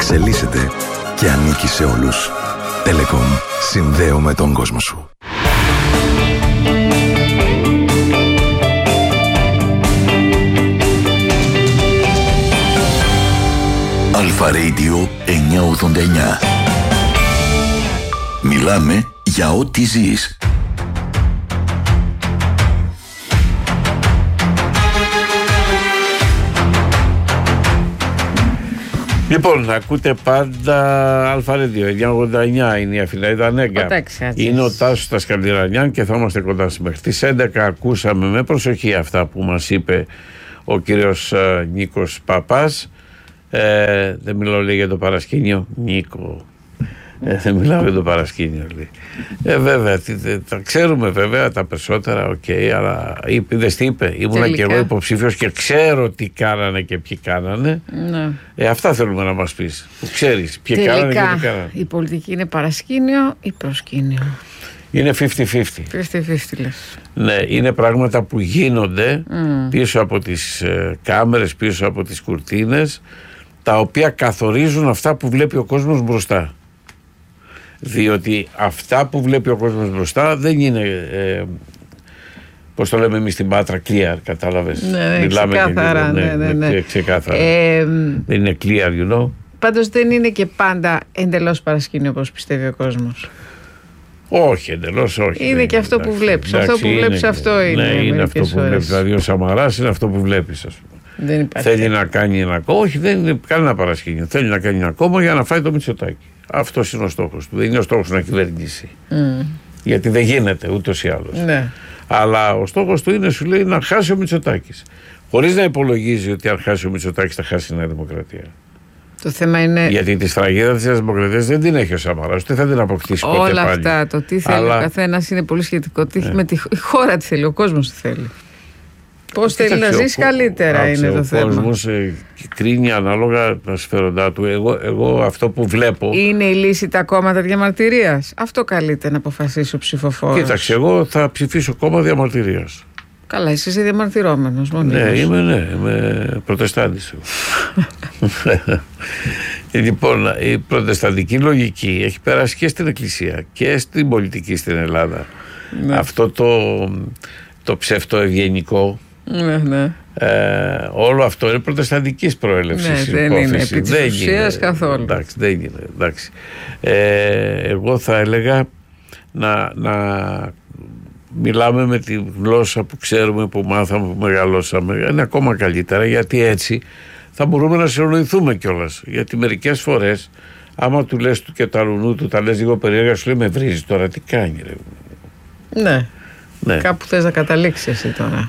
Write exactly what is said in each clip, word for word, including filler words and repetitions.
εξελίσσεται και ανήκει σε όλους. Telecom. Συνδέω με τον κόσμο σου. Αλφα Radio εννιακόσια ογδόντα εννιά. Μιλάμε για ό,τι ζεις. Λοιπόν, ακούτε πάντα Αλφα Radio εννιακόσια ογδόντα εννιά, είναι η Αφιλαίδα Νέγκα. Είναι ο Τάσος Τασκαλιρανιάν και θα είμαστε κοντά σας μέχρι τις έντεκα. Ακούσαμε με προσοχή αυτά που μας είπε ο κύριος uh, Νίκος Παπάς. Ε, δεν μιλάω λέει για το παρασκήνιο, Νίκο. Ε, δεν μιλάω για το παρασκήνιο. Λέει. Ε, βέβαια, τα ξέρουμε βέβαια τα περισσότερα, οκ, okay, αλλά είδες τι είπε. Ήμουνα και εγώ υποψήφιος και ξέρω τι κάνανε και ποιοι κάνανε. Ναι. Ε, αυτά θέλουμε να μας πεις. Που ξέρεις ποιοι τελικά, κάνανε και ποιοι κάνανε. Η πολιτική είναι παρασκήνιο ή προσκήνιο? Είναι πενήντα πενήντα. πενήντα πενήντα λες. Ναι, είναι πράγματα που γίνονται mm. πίσω από τις ε, κάμερες, πίσω από τις κουρτίνες, τα οποία καθορίζουν αυτά που βλέπει ο κόσμος μπροστά. Διότι αυτά που βλέπει ο κόσμος μπροστά δεν είναι, ε, πώς το λέμε εμείς στην Πάτρα, clear, κατάλαβες. Ναι, μιλάμε ξεκάθαρα, και, ναι, ναι, ναι, ναι. ξεκάθαρα. Ε, δεν είναι clear, you know. Πάντως δεν είναι και πάντα εντελώς παρασκήνιο όπως πιστεύει ο κόσμος. Όχι, εντελώς όχι. Είναι και αυτό που βλέπεις. Εντάξει, αυτό που βλέπεις είναι, αυτό είναι. Ναι, είναι αυτό που βλέπεις. Δηλαδή ο Σαμαράς είναι αυτό που βλέπεις, ας πούμε. Δεν υπάρχει. Θέλει να κάνει ένα κόμμα, όχι, δεν είναι κανένα παρασκήνιο. Θέλει να κάνει ένα κόμμα για να φάει το Μητσοτάκη. Αυτός είναι ο στόχος του. Δεν είναι ο στόχος να κυβερνήσει. Mm. Γιατί δεν γίνεται ούτως ή άλλως. Ναι. Αλλά ο στόχος του είναι, σου λέει, να χάσει ο Μητσοτάκης. Χωρίς να υπολογίζει ότι αν χάσει ο Μητσοτάκης θα χάσει η Νέα Δημοκρατία. Το θέμα είναι. Γιατί τη σφραγίδα της Νέας Δημοκρατίας δεν την έχει ο Σαμαράς, ούτε θα την αποκτήσει ποτέ. Όλα πάλι. αυτά, το τι θέλει Αλλά... ο καθένας είναι πολύ σχετικό. Τι... Ναι. Με τη χώρα τι θέλει, ο κόσμος τι θέλει. Πώς θέλει να ζήσει καλύτερα άξε, είναι το ο θέμα. Ο κόσμος ε, κρίνει ανάλογα τα συμφέροντά του. Εγώ, εγώ αυτό που βλέπω. Είναι η λύση τα κόμματα διαμαρτυρίας? Αυτό καλείται να αποφασίσει ο ψηφοφόρος. Κοίταξε, εγώ θα ψηφίσω κόμμα διαμαρτυρίας. Καλά, εσύ είσαι διαμαρτυρόμενος. Ναι, είμαι, ναι, είμαι προτεστάντης. Λοιπόν, η προτεσταντική λογική έχει περάσει και στην Εκκλησία και στην πολιτική στην Ελλάδα. Ναι. Αυτό το, το ψευτοευγενικό. Ναι, ναι. Ε, όλο αυτό είναι προτεσταντικής προέλευσης. Ναι, δεν είναι επί της ουσίας καθόλου. Εντάξει, δεν είναι. Εντάξει. Ε, εγώ θα έλεγα να, να μιλάμε με τη γλώσσα που ξέρουμε, που μάθαμε, που μεγαλώσαμε. Είναι ακόμα καλύτερα, γιατί έτσι θα μπορούμε να συνοηθούμε κιόλας. Γιατί μερικές φορές, άμα του λες του και τα λουνού του, τα λες λίγο περίεργα, σου λέει με βρίζει τώρα, τι κάνει ρε. Ναι, ναι. Κάπου θες να καταλήξεις εσύ τώρα.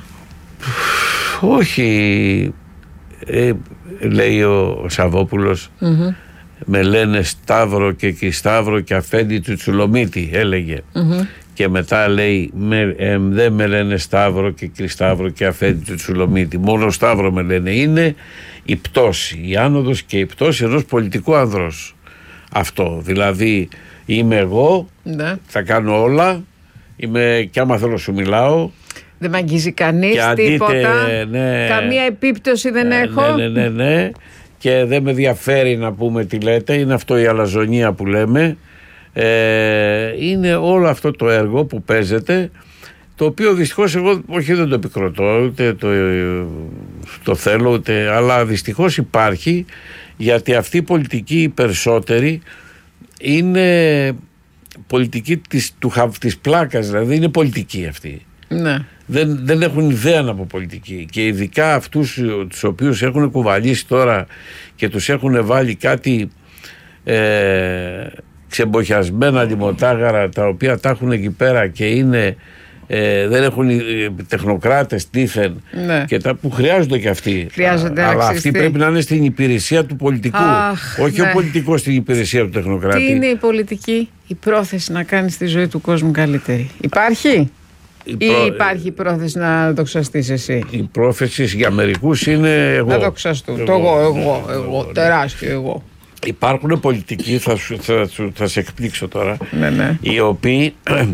Όχι, ε, λέει ο, ο Σαββόπουλος, mm-hmm. με λένε Σταύρο και Κρισταύρο και αφέντη του Τσουλομίτη, έλεγε. Mm-hmm. Και μετά λέει με, ε, δεν με λένε Σταύρο και Κρισταύρο και αφέντη του Τσουλομίτη, μόνο Σταύρο με λένε. Είναι η πτώση, η άνοδος και η πτώση ενός πολιτικού ανδρός. Αυτό, δηλαδή είμαι εγώ, ναι. θα κάνω όλα, είμαι, και άμα θέλω σου μιλάω. Δεν με αγγίζει κανείς τίποτα, ναι, καμία επίπτωση δεν ναι, έχω. Ναι, ναι, ναι, ναι. Και δεν με ενδιαφέρει να πούμε τι λέτε, είναι αυτό η αλαζονία που λέμε. Ε, είναι όλο αυτό το έργο που παίζεται, το οποίο δυστυχώς εγώ όχι δεν το επικροτώ, ούτε το, το θέλω, ούτε, αλλά δυστυχώς υπάρχει, γιατί αυτή η πολιτική οι περισσότεροι είναι πολιτική της, του, της πλάκας, δηλαδή είναι πολιτική αυτή. Ναι. Δεν, δεν έχουν ιδέα από πολιτική, και ειδικά αυτούς τους οποίους έχουν κουβαλήσει τώρα και τους έχουν βάλει κάτι ε, ξεμποχιασμένα λιμωτάγαρα, τα οποία τα έχουν εκεί πέρα και είναι ε, δεν έχουν ε, τεχνοκράτες τίθεν, ναι. και τα που χρειάζονται και αυτοί. Χρειάζονται, αλλά αυτοί πρέπει να είναι στην υπηρεσία του πολιτικού. Αχ, όχι ναι. ο πολιτικός στην υπηρεσία του τεχνοκράτη. Τι είναι η πολιτική? Η πρόθεση να κάνει τη ζωή του κόσμου καλύτερη. Υπάρχει? Ή προ... υπάρχει η πρόθεση να δοξαστείς εσύ? Η πρόθεση για μερικούς είναι εγώ. Να δοξαστούν. Το εγώ, εγώ, εγώ, εγώ, τεράστιο εγώ. Υπάρχουν πολιτικοί, θα, σου, θα, θα, θα σε εκπλήξω τώρα, ναι, ναι. οι οποίοι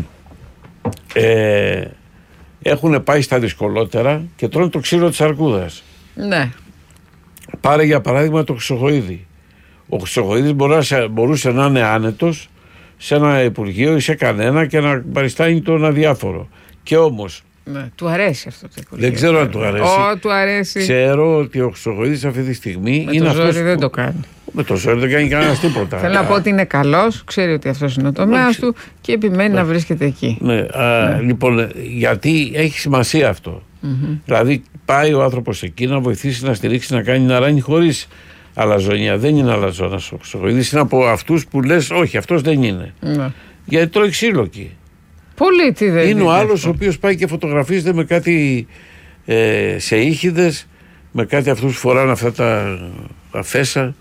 ε, έχουν πάει στα δυσκολότερα και τρώνε το ξύλο της αρκούδας. Ναι. Πάρε για παράδειγμα το Χρυσοχοΐδη, Ο Χρυσοχοΐδης μπορούσε, μπορούσε να είναι άνετος σε ένα υπουργείο ή σε κανένα και να παριστάνει τον αδιάφορο. Και όμως. Ναι, του αρέσει αυτό το υπουργείο. Δεν ξέρω αν του αρέσει. Ω, του αρέσει. Ξέρω ότι ο Χρυσοχοΐδης αυτή τη στιγμή με είναι αυτό. Αυτό. Δεν το κάνει. Με το ζόρι δεν κάνει κανένα τίποτα. Θέλω να πω ότι είναι καλός, ξέρει ότι αυτός είναι ο τομέας του και επιμένει ναι. να βρίσκεται εκεί. Ναι, α, ναι. Λοιπόν, γιατί έχει σημασία αυτό. Mm-hmm. Δηλαδή, πάει ο άνθρωπος εκεί να βοηθήσει, να στηρίξει, να κάνει να ράνει χωρίς αλαζονία. Δεν είναι αλαζόνας ο Χρυσοχοΐδης. Είναι από αυτούς που λες, όχι, αυτός δεν είναι. Ναι. Γιατί τρώει ξύλο εκεί. Πολύ τι δεν είναι. Είναι ο άλλος ο οποίος πάει και φωτογραφίζεται με κάτι ε, σε ήχηδες, με κάτι αυτούς που φοράνε αυτά τα, τα φέσα.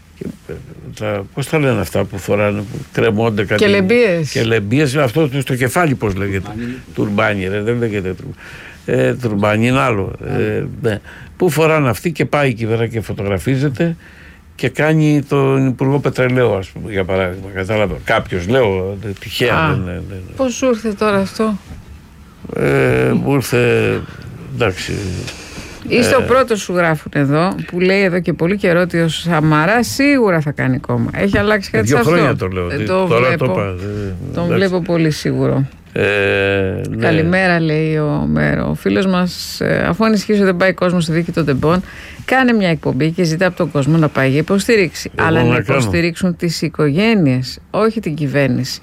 Τα, πώς τα λένε αυτά που φοράνε, που κρεμώνται κάτι. Κελεμπίες. Κελεμπίες, αυτό στο κεφάλι πώς λέγεται. Τουρμπάνι, ρε, δεν λέγεται ε, τουρμπάνι, είναι άλλο. Ε, ναι. Που φοράνε αυτοί και πάει εκεί πέρα και φωτογραφίζεται και κάνει τον Υπουργό Πετρελαίου, ας πούμε, για παράδειγμα. Κατάλαβα. Κάποιος, λέω, τυχαία. Α, δεν, δεν, δεν. Πώς σου ήρθε τώρα αυτό? Ε, μου ήρθε, εντάξει. Είστε ε, ο πρώτος σου γράφουν εδώ που λέει εδώ και πολύ καιρό ότι ο Σαμαράς σίγουρα θα κάνει κόμμα. Έχει αλλάξει κάτι σε αυτό? Δύο χρόνια το λέω. Ε, το τώρα βλέπω, το είπα. Τον βλέπω πολύ σίγουρο. Ε, ναι. Καλημέρα, λέει ο Μέρο. Ο φίλος μας, αφού ανησυχεί ότι δεν πάει κόσμο στη δίκη των τεμπών, κάνε μια εκπομπή και ζητά από τον κόσμο να πάει για υποστήριξη. Εγώ αλλά να, να υποστηρίξουν τις οικογένειες, όχι την κυβέρνηση.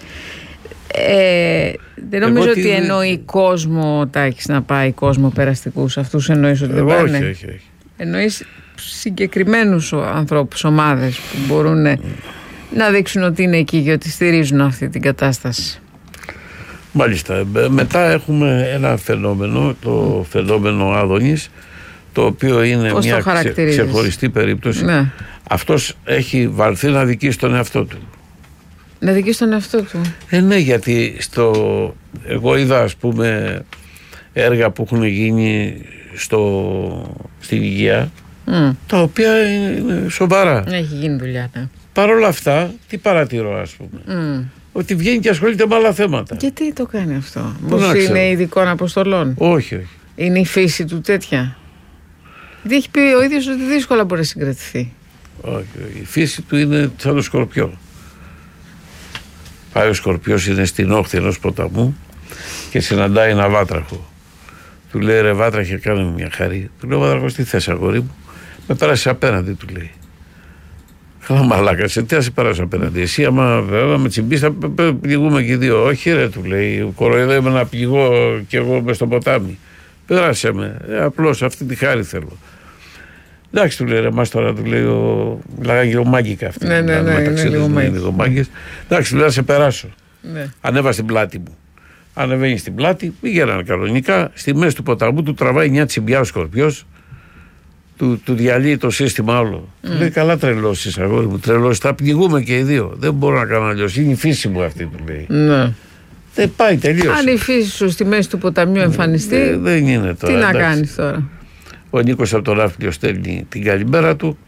Ε, δεν νομίζω ότι εννοεί κόσμο ο Τάκης να πάει, κόσμο περαστικούς. Αυτούς εννοείς ότι δεν πάνε? Όχι, όχι, όχι. Εννοείς συγκεκριμένους ανθρώπους, ομάδες που μπορούν mm. να δείξουν ότι είναι εκεί και ότι στηρίζουν αυτή την κατάσταση. Μάλιστα. Μετά έχουμε ένα φαινόμενο, το mm. φαινόμενο Άδωνης, το οποίο είναι Πώς μια ξε, ξεχωριστή περίπτωση. Ναι. Αυτός έχει βαλθεί να δικήσει τον εαυτό του. Να δικήσει τον εαυτό του. Ε, ναι, γιατί στο... εγώ είδα, ας πούμε, έργα που έχουν γίνει στο... στην υγεία, mm. τα οποία είναι σοβαρά. Έχει γίνει δουλειά, ναι. Παρ' όλα αυτά, τι παρατηρώ, ας πούμε. Mm. Ότι βγαίνει και ασχολείται με άλλα θέματα. Γιατί το κάνει αυτό? Πώς είναι ειδικών αποστολών? Όχι, όχι. Είναι η φύση του τέτοια? Γιατί έχει πει ο ίδιος ότι δύσκολα μπορεί να συγκρατηθεί. Όχι, η φύση του είναι σαν το σκορπιό. Πάει ο σκορπιός, είναι στην όχθη ενός ποταμού και συναντάει ένα βάτραχο. Του λέει, ρε βάτραχε, κάνε μου μια χαρή. Του λέει, βάτραχος, τι θες, αγόρι μου? Με πέρασε απέναντι, του λέει. Καλά, μαλάκα, σε τι θα σε πέρασε απέναντι? Εσύ, άμα βέβαια με τσιμπείς, θα πληγούμε και οι δύο. Όχι, ρε, του λέει, κοροϊδεύουμε να πληγώ κι εγώ μες στο ποτάμι. Πέρασε με, ε, απλώς αυτή τη χάρη θέλω. Εντάξει, του λέει, ρε, μας τώρα, του λέει, ο... μιλάγανε και ο μάγκικα αυτή. Ναι, ναι, ναι, είναι λίγο μάγκες. Εντάξει, του λέει, να σε περάσω. Ναι. Ανέβα στην πλάτη μου. Ανεβαίνει στην πλάτη, πήγαιναν κανονικά, στη μέση του ποταμού του τραβάει μια τσιμπιά ο σκορπιός, του, του διαλύει το σύστημα όλο. Mm. Του λέει, καλά τρελώσεις, αγόρι μου, τρελώσεις, θα πνιγούμε και οι δύο. Δεν μπορώ να κάνω αλλιώς, είναι η φύση μου αυτή, του λέει. Ναι. Δεν πάει, τελείωσε. Αν η φύση σου στη μέση του ποταμιού εμφανιστεί, ε, δεν είναι τώρα. Τι εντάξει. να κάνεις τώρα? Ο Νίκος από τον Ναύπλιο στέλνει την καλημέρα του.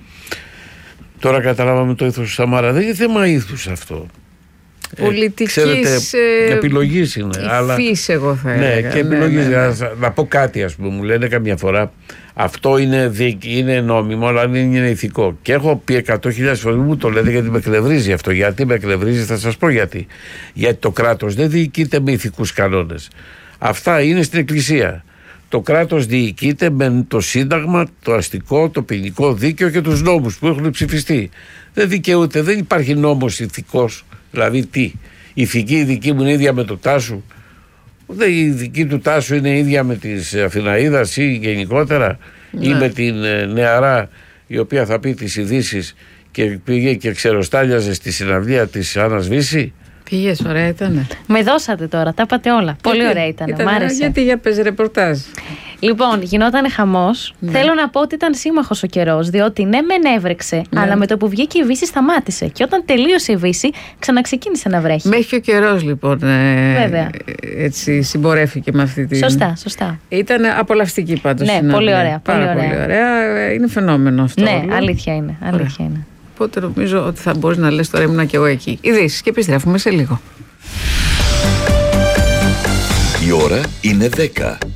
Τώρα καταλάβαμε το ήθος του Σαμάρα. Δεν είναι θέμα ήθους αυτό. Πολιτικής ε, ξέρετε, ε, επιλογής είναι. Αλλά, φύση, εγώ θα έλεγα. Ναι, και επιλογής. Ναι, ναι, ναι. Να πω κάτι, ας πούμε, μου λένε καμιά φορά, αυτό είναι, δίκ, είναι νόμιμο, αλλά δεν είναι ηθικό. Και έχω πει εκατό χιλιάδες φορές, μου το λέτε γιατί με εκνευρίζει αυτό. Γιατί με εκνευρίζει, θα σας πω γιατί. Γιατί το κράτος δεν διοικείται με ηθικούς κανόνες. Αυτά είναι στην Εκκλησία. Το κράτος διοικείται με το Σύνταγμα, το αστικό, το ποινικό δίκαιο και τους νόμους που έχουν ψηφιστεί. Δεν δικαιούται, δεν υπάρχει νόμος ηθικός. Δηλαδή τι, η ηθική η δική μου είναι ίδια με το Τάσου? Δεν, η δική του Τάσου είναι ίδια με της Αθηναίδας ή γενικότερα, ναι. Ή με την ε, νεαρά η οποία θα πει τις ειδήσεις και πήγε και ξεροστάλιαζε στη συναυλία της Άννας Βύση. Πήγες, ωραία ήτανε. Με δώσατε τώρα, τα είπατε όλα. Γιατί, πολύ ωραία ήταν. Μ' άρεσε. Γιατί για πες ρεπορτάζ. Λοιπόν, γινόταν χαμός. Ναι. Θέλω να πω ότι ήταν σύμμαχος ο καιρός, διότι ναι, μεν έβρεξε, ναι. αλλά με το που βγήκε η Βύση σταμάτησε. Και όταν τελείωσε η Βύση, ξαναξεκίνησε να βρέχει. Μέχρι και ο καιρός, λοιπόν. Ε, Βέβαια. Έτσι συμπορεύθηκε με αυτή τη. Σωστά, σωστά. Ήταν απολαυστική πάντως. Ναι, πολύ ωραία. Πάρα πολύ ωραία. πολύ ωραία. Είναι φαινόμενο αυτό. Ναι, όλο. αλήθεια είναι. Αλήθεια είναι. Οπότε νομίζω ότι θα μπορείς να λες τώρα ήμουνα και εγώ εκεί. Ειδήσεις και επιστρέφουμε σε λίγο. Η ώρα είναι δέκα.